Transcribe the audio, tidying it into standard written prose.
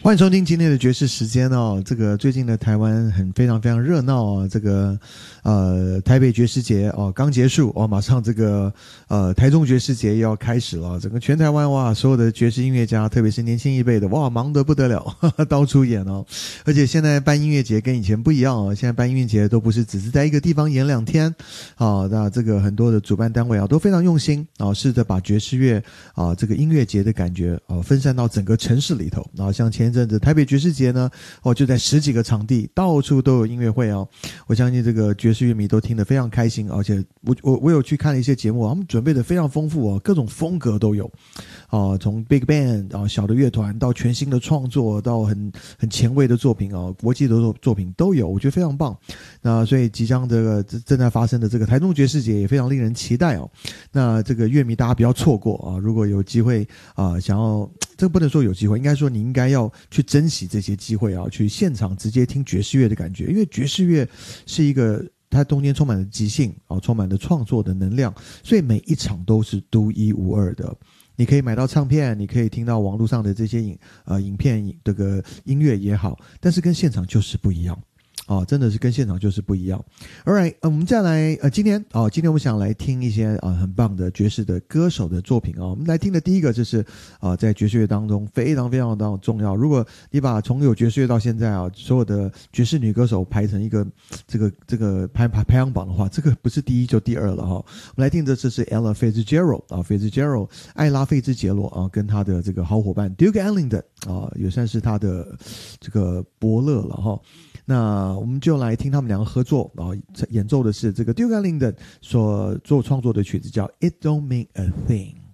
欢迎收听今天的爵士时间哦。这个最近的台湾非常非常热闹哦。这个台北爵士节哦刚结束哦，马上这个台中爵士节又要开始了。整个全台湾哇，所有的爵士音乐家，特别是年轻一辈的哇，忙得不得了，呵呵，到处演哦。而且现在办音乐节跟以前不一样哦，现在办音乐节都不是只是在一个地方演2天啊。那这个很多的主办单位啊都非常用心啊，试着把爵士乐啊这个音乐节的感觉啊分散到整个城市里头。然后像前一阵子台北爵士节呢，就在10几个场地，到处都有音乐会哦。我相信这个爵士乐迷都听得非常开心，而且我有去看了一些节目，他们准备的非常丰富哦，各种风格都有从 Big Band 小的乐团到全新的创作，到很前卫的作品国际的作品都有，我觉得非常棒。那所以即将这个正在发生的这个台中爵士节也非常令人期待哦。那这个乐迷大家不要错过如果有机会想要，这个不能说有机会，应该说你应该要去珍惜这些机会去现场直接听爵士乐的感觉，因为爵士乐是一个它中间充满了即兴充满了创作的能量，所以每一场都是独一无二的。你可以买到唱片，你可以听到网络上的这些影片，这个音乐也好，但是跟现场就是不一样。真的是跟现场就是不一样。Alright， 我们再来今天我们想来听一些很棒的爵士的歌手的作品我们来听的第一个就是在爵士乐当中非常非常的重要。如果你把从有爵士乐到现在所有的爵士女歌手排成一个这个排行榜的话，这个不是第一就第2了我们来听的这是 Ella Fitzgerald Fitzgerald 艾拉费兹杰罗跟他的这个好伙伴 Duke Ellington 也算是他的这个伯乐了那我们就来听他们两个合作演奏的是这个 Duke Ellington 所创作的曲子叫 It Don't Mean a Thing。